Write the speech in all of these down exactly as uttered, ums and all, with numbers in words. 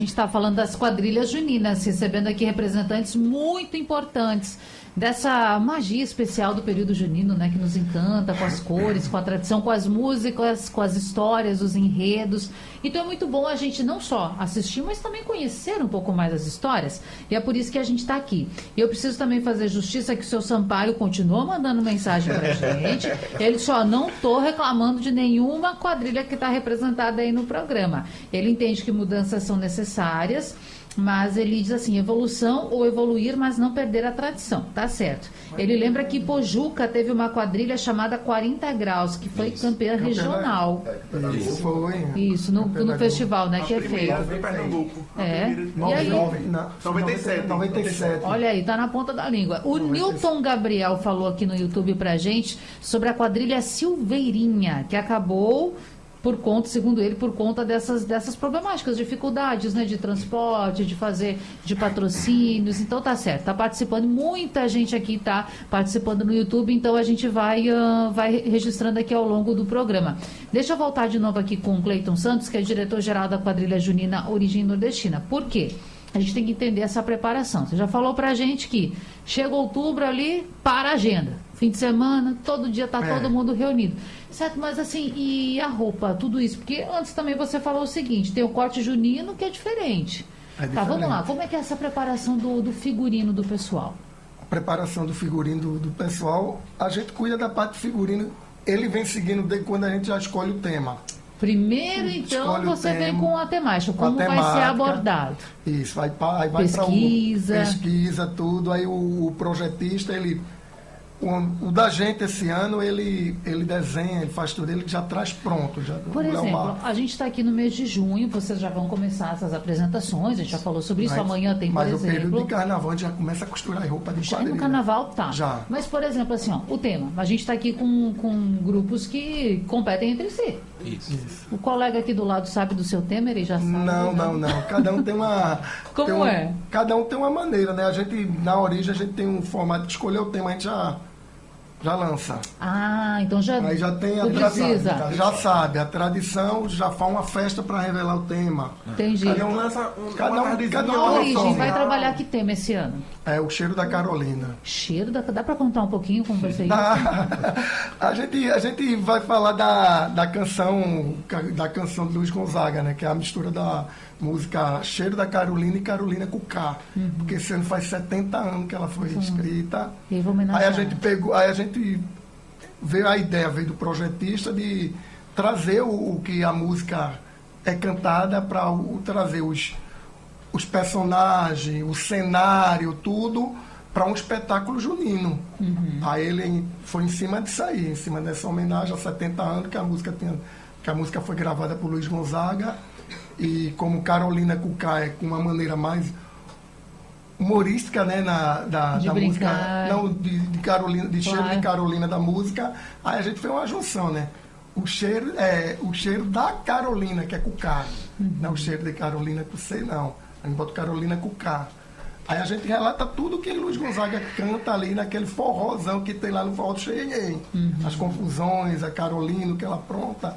A gente está falando das quadrilhas juninas, recebendo aqui representantes muito importantes dessa magia especial do período junino, né, que nos encanta com as cores, com a tradição, com as músicas, com as histórias, os enredos. Então é muito bom a gente não só assistir, mas também conhecer um pouco mais as histórias. E é por isso que a gente está aqui. E eu preciso também fazer justiça que o seu Sampaio continua mandando mensagem para a gente. Ele só não estou reclamando de nenhuma quadrilha que está representada aí no programa. Ele entende que mudanças são necessárias, mas ele diz assim, evolução ou evoluir, mas não perder a tradição, tá certo. Ele lembra que Pojuca teve uma quadrilha chamada quarenta graus, que foi Isso. campeã Campeã regional. Isso, foi. Isso, no, no festival, né, que é feito. É. E aí? noventa e sete. noventa e sete. Olha aí, tá na ponta da língua. O Newton Gabriel falou aqui no YouTube pra gente sobre a quadrilha Silveirinha, que acabou... por conta, segundo ele, por conta dessas, dessas problemáticas, dificuldades, né, de transporte, de fazer, de patrocínios. Então tá certo, tá participando, muita gente aqui tá participando no YouTube, então a gente vai, uh, vai registrando aqui ao longo do programa. Deixa eu voltar de novo aqui com o Cleiton Santos, que é diretor-geral da quadrilha junina Origem Nordestina. Por quê? A gente tem que entender essa preparação. Você já falou pra gente que chega outubro ali, para a agenda. Fim de semana, todo dia tá é. todo mundo reunido. Certo, mas assim, e a roupa, tudo isso? Porque antes também você falou o seguinte, tem o corte junino que é diferente. É diferente. Tá, vamos lá, como é que é essa preparação do, do figurino do pessoal? A preparação do figurino do, do pessoal, a gente cuida da parte do figurino, ele vem seguindo desde quando a gente já escolhe o tema. Primeiro, então, você vem com a temática, como vai ser abordado. Isso, vai para vai pesquisa. Pra pesquisa, tudo, aí o, o projetista, ele... O, o da gente esse ano, ele, ele desenha, ele faz tudo, ele já traz pronto. Já, Por exemplo, a gente está aqui no mês de junho, vocês já vão começar essas apresentações, a gente já falou sobre isso, mas, amanhã tem, por mas exemplo... Mas o período de carnaval, a gente já começa a costurar roupa de já quadrilha. No carnaval, tá. Já. Mas, por exemplo, assim, ó, o tema, a gente está aqui com, com grupos que competem entre si. Isso. Isso. O colega aqui do lado sabe do seu tema, ele já sabe? Não, não, não. Cada um tem uma... Como tem um, é? Cada um tem uma maneira, né? A gente, na origem, a gente tem um formato de escolher o tema, a gente já... Já lança. Ah, então já. Aí já tem a tradição. Já sabe, a tradição já faz uma festa para revelar o tema. Entendi. Cada um lança um, cada um, cada um a origem vai trabalhar que tema esse ano? É o Cheiro da Carolina. Cheiro da. Dá para contar um pouquinho como vai ser isso? a, gente, a gente vai falar da, da canção da canção de Luiz Gonzaga, né? Que é a mistura da música Cheiro da Carolina e Carolina com K. Uhum. Porque esse ano faz setenta anos que ela foi Sim. escrita. E vou aí a gente pegou, aí a gente veio a ideia, veio do projetista de trazer o, o que a música é cantada para trazer os, os personagens, o cenário, tudo para um espetáculo junino. Uhum. Aí ele foi em cima disso aí, em cima dessa homenagem a setenta anos que a música tinha, que a música foi gravada por Luiz Gonzaga. E como Carolina Cucá é com uma maneira mais humorística, né, na, da, de da música, não, de, de Carolina, de claro. Cheiro de Carolina da música, aí a gente fez uma junção, né? O cheiro, é, o cheiro da Carolina, que é Cucá, uhum. não o cheiro de Carolina com C, não. A gente bota Carolina Cucá. Aí a gente relata tudo que Luiz Gonzaga canta ali naquele forrozão que tem lá no forró do Cheguei. Uhum. As confusões, a Carolina, o que ela apronta.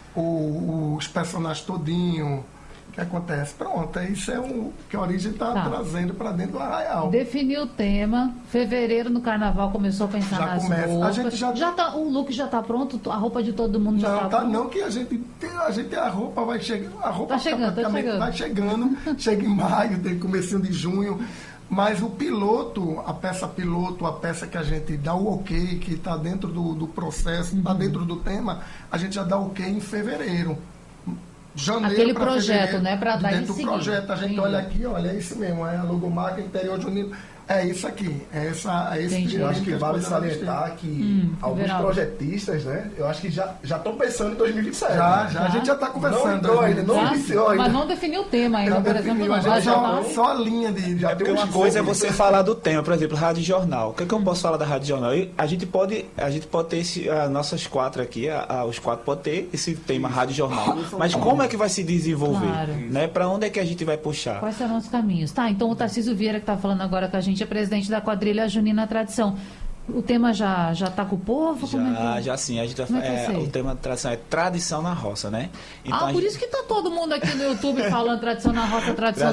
O, os personagens todinho, o que acontece. Pronto, isso é o que a origem está tá. trazendo para dentro do Arraial. Definiu o tema, fevereiro no carnaval começou a pensar já nas começa. roupas. A gente já, já tá, o look já está pronto, a roupa de todo mundo já está Não, tá, pronto? não, que a gente tem, a gente a roupa vai chegando, a roupa tá chegando, tá chegando. vai chegando, chega em maio, tem comecinho de junho. Mas o piloto, a peça piloto, a peça que a gente dá o ok, que está dentro do, do processo, está uhum. dentro do tema, a gente já dá o ok em fevereiro. Janeiro Aquele projeto, né? Para dar dentro do projeto, a gente Sim. olha aqui, olha, é isso mesmo, é a logomarca interior junino. É isso aqui, é, essa, é esse Entendi. Eu acho que vale salientar que hum, alguns verão. projetistas, né? Eu acho que já estão pensando em dois mil e vinte e sete. Já, já, já. A gente já está conversando. Não, ainda, não iniciou ainda. Mas não definiu o tema ainda, já por definiu, exemplo. A gente já, já só a linha de... Já é porque uma coisa é você falar do tema, por exemplo, Rádio Jornal. O que é que eu posso falar da Rádio Jornal? A gente pode, a gente pode ter esse, as nossas quatro aqui, a, a, os quatro podem ter esse tema Rádio Jornal. Mas como é que vai se desenvolver? Claro. Né? Para onde é que a gente vai puxar? Quais serão os caminhos? Tá, então o Tarcísio Vieira, que está falando agora com a gente, é presidente da quadrilha Junina Tradição. O tema já, já tá com o povo? Como é Já, que... já sim. A gente vai, Como é que vai é, ser? o tema da tradição é tradição na roça, né? Ah, a por gente- isso que tá todo mundo aqui no YouTube falando tradição na roça, tradição